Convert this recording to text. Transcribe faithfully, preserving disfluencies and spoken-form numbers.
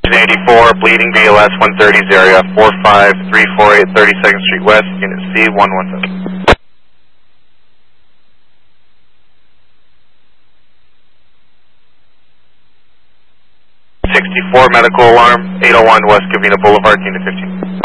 Engine eighty-four, bleeding B L S one thirty's area, four five three four eight thirty-second Street West, unit C one one seven. sixty-four medical alarm, eight oh one West Covina Boulevard, unit fifteen.